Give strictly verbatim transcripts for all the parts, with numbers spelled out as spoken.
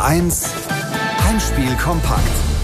eins Heimspiel kompakt.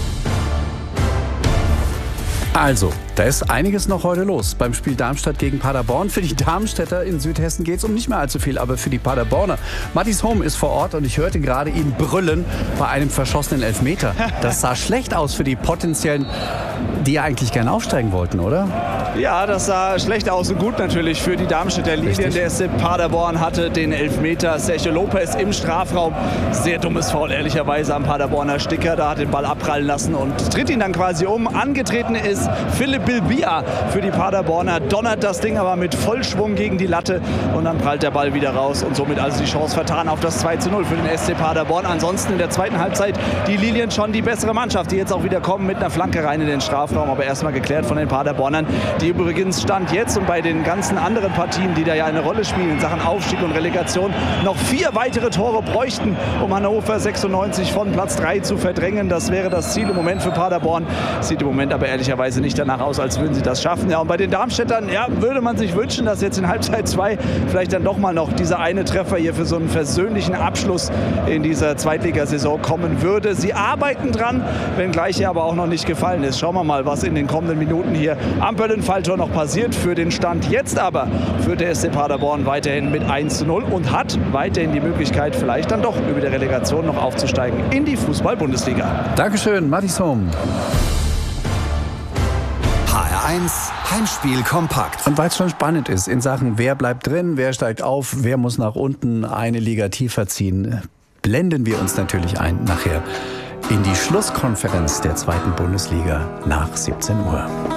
Also, da ist einiges noch heute los beim Spiel Darmstadt gegen Paderborn. Für die Darmstädter in Südhessen geht es um nicht mehr allzu viel, aber für die Paderborner. Mattis Home ist vor Ort und ich hörte gerade ihn brüllen bei einem verschossenen Elfmeter. Das sah schlecht aus für die potenziellen, die ja eigentlich gerne aufsteigen wollten, oder? Ja, das sah schlecht aus und gut natürlich für die Darmstädter Lilien. Der S C Paderborn hatte den Elfmeter. Sergio Lopez im Strafraum. Sehr dummes Foul, ehrlicherweise, am Paderborner Sticker. Da hat den Ball abprallen lassen und tritt ihn dann quasi um. Angetreten ist Philipp Bilbia für die Paderborner. Donnert das Ding aber mit Vollschwung gegen die Latte und dann prallt der Ball wieder raus und somit also die Chance vertan auf das zwei zu null für den S C Paderborn. Ansonsten in der zweiten Halbzeit die Lilien schon die bessere Mannschaft, die jetzt auch wieder kommen mit einer Flanke rein in den Strafraum, aber erstmal geklärt von den Paderbornern, die übrigens Stand jetzt und bei den ganzen anderen Partien, die da ja eine Rolle spielen in Sachen Aufstieg und Relegation, noch vier weitere Tore bräuchten, um Hannover sechsundneunzig von Platz drei zu verdrängen. Das wäre das Ziel im Moment für Paderborn. Sieht im Moment aber ehrlicherweise nicht danach aus, als würden sie das schaffen. Ja, und bei den Darmstädtern, ja, würde man sich wünschen, dass jetzt in Halbzeit zwei vielleicht dann doch mal noch dieser eine Treffer hier für so einen versöhnlichen Abschluss in dieser Zweitligasaison kommen würde. Sie arbeiten dran, wenngleich er aber auch noch nicht gefallen ist. Schauen wir mal, was in den kommenden Minuten hier am Böllenfalltor noch passiert. Für den Stand jetzt aber führt der S C Paderborn weiterhin mit eins zu null und hat weiterhin die Möglichkeit, vielleicht dann doch über die Relegation noch aufzusteigen in die Fußball-Bundesliga. Dankeschön, Mattis Home. H R eins Heimspiel kompakt. Und weil es schon spannend ist in Sachen, wer bleibt drin, wer steigt auf, wer muss nach unten eine Liga tiefer ziehen, blenden wir uns natürlich ein nachher in die Schlusskonferenz der zweiten Bundesliga nach siebzehn Uhr.